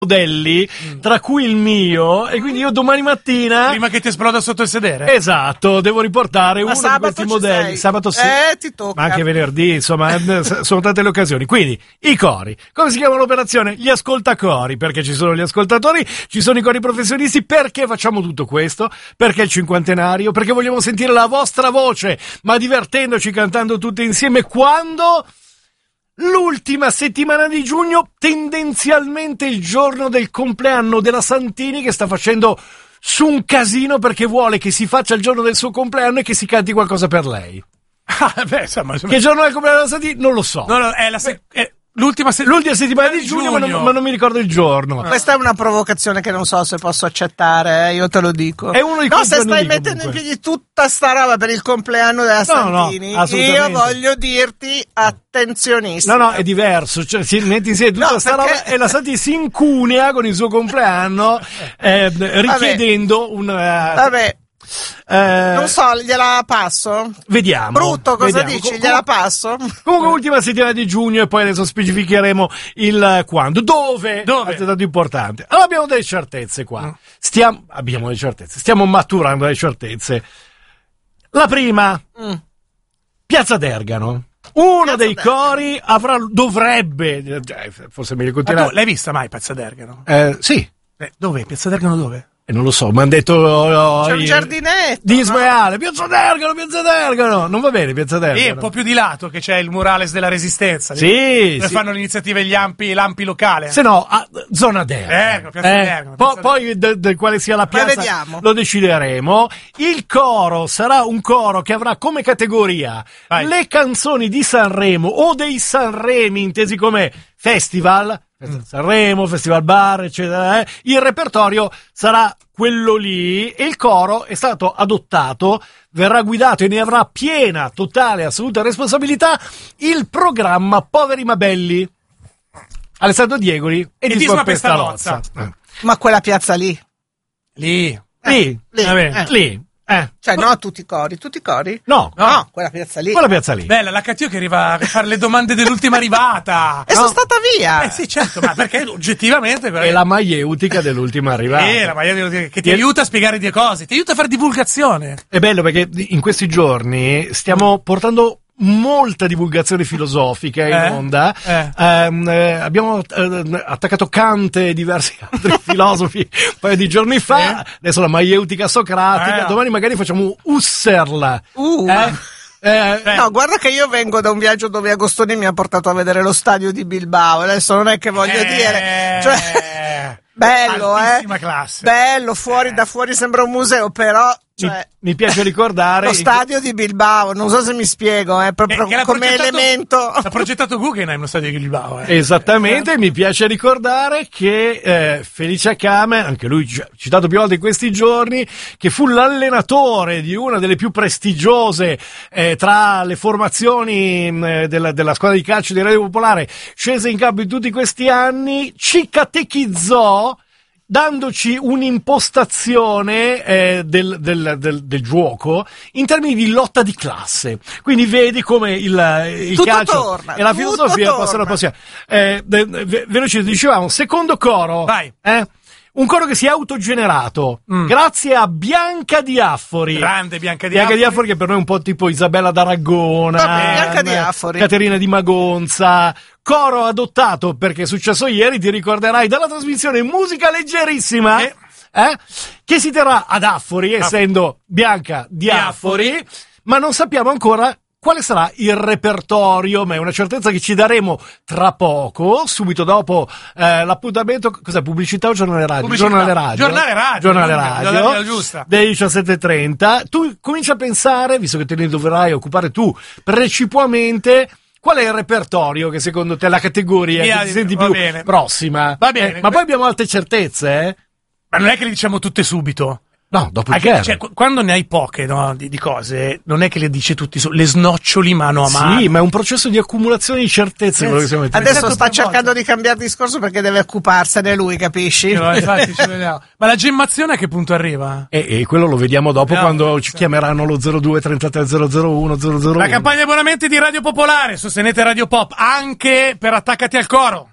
modelli, tra cui il mio, e quindi io domani mattina, prima che ti esploda sotto il sedere, esatto, devo riportare uno di questi modelli. Sabato sì, ti tocca. ma anche venerdì, insomma, sono tante le occasioni. Quindi i cori, come si chiama l'operazione? Gli ascoltacori, perché ci sono gli ascoltatori, ci sono i cori professionisti. Perché facciamo tutto questo? Perché è il cinquantenario, perché vogliamo sentire la vostra voce, ma divertendoci, cantando tutti insieme, quando l'ultima settimana di giugno, tendenzialmente il giorno del compleanno della Santini, che sta facendo su un casino perché vuole che si faccia il giorno del suo compleanno e che si canti qualcosa per lei. Insomma. Che giorno è il compleanno della Santini? Non lo so. No, è l'ultima settimana di giugno. Ma non mi ricordo il giorno. Questa è una provocazione che non so se posso accettare, io te lo dico. È uno dei se stai mettendo in piedi tutta sta roba per il compleanno della Santini, io voglio dirti attenzionista. No, è diverso. Cioè, si mette insieme tutta sta roba e la Santini si incunea con il suo compleanno, richiedendo un. Vabbè. Non so, gliela passo? Vediamo. Brutto, cosa dici? Gliela passo? Comunque ultima settimana di giugno e poi adesso specificheremo il quando. Dove? È stato importante. Allora abbiamo delle certezze qua. Stiamo maturando le certezze. La prima, Piazza d'Ergano. Uno dei cori dovrebbe, forse meglio continuare. Ma tu l'hai vista mai Piazza d'Ergano? Sì. Dove? Piazza d'Ergano dove? Non lo so, mi hanno detto c'è un giardinetto di Ismaele, Piazza d'Ergano, non va bene Piazza d'Ergano. Un po' più di lato che c'è il murales della Resistenza, sì, dove fanno l'iniziativa l'ampi locale. Se no, zona d'Ergano, Piazza d'Ergano. Poi del quale sia la piazza lo decideremo. Il coro sarà un coro che avrà come categoria le canzoni di Sanremo o dei Sanremi intesi come festival, Sanremo, Festival Bar, eccetera. Il repertorio sarà quello lì e il coro è stato adottato, verrà guidato e ne avrà piena, totale, assoluta responsabilità il programma Poveri ma Belli, Alessandro Diegoli e Disma Pestalozza. Ma quella piazza lì. Cioè no, tutti i cori? No, quella piazza lì. Bella, la Catio che arriva a fare le domande dell'ultima arrivata. E sono stata via. Sì, certo, ma perché oggettivamente è la maieutica dell'ultima arrivata. La maieutica che ti aiuta a spiegare due cose, ti aiuta a fare divulgazione. È bello perché in questi giorni stiamo portando molta divulgazione filosofica in onda. Abbiamo attaccato Kant e diversi altri filosofi un paio di giorni fa. Adesso la maieutica socratica. Domani magari facciamo Husserl. No, guarda che io vengo da un viaggio dove Agostoni mi ha portato a vedere lo stadio di Bilbao. Adesso non è che voglio dire, cioè, bello, classe. Bello, da fuori sembra un museo, però mi piace ricordare lo stadio di Bilbao, non so se mi spiego, proprio come elemento. L'ha progettato Guggenheim lo stadio di Bilbao. Esattamente, mi piace ricordare che Felice Acame, anche lui citato più volte in questi giorni, che fu l'allenatore di una delle più prestigiose tra le formazioni della squadra di calcio di Radio Popolare, scese in campo in tutti questi anni, ci catechizzò dandoci un'impostazione del gioco in termini di lotta di classe. Quindi vedi come il calcio e la filosofia possono veloce, dicevamo, secondo coro. Vai. Un coro che si è autogenerato grazie a Bianca Diaffori. Grande Bianca Diaffori che per noi è un po' tipo Isabella d'Aragona, Bianca Diaffori, Caterina di Magonza. Coro adottato perché è successo ieri, ti ricorderai, dalla trasmissione Musica Leggerissima che si terrà ad Affori, essendo Bianca Diaffori, ma non sappiamo ancora quale sarà il repertorio, ma è una certezza che ci daremo tra poco, subito dopo l'appuntamento. Cos'è, pubblicità o giornale radio? Giornale radio giusta, delle 17:30. Tu cominci a pensare, visto che te ne dovrai occupare tu precipuamente, qual è il repertorio che secondo te è la categoria che ti senti più prossima? Va bene. Ma poi abbiamo altre certezze, Ma non è che le diciamo tutte subito. No, dopo cioè, quando ne hai poche, no, di cose, non è che le dici tutti, le snoccioli mano a mano. Sì, ma è un processo di accumulazione di certezze. Quello che stiamo adesso sta cercando di cambiare discorso perché deve occuparsene lui, capisci? No, infatti ci vediamo. Ma la gemmazione a che punto arriva? E quello lo vediamo dopo, quando ci chiameranno lo 02 33 001 001. La campagna abbonamenti di Radio Popolare, sostenete Radio Pop anche per Attaccati al Coro.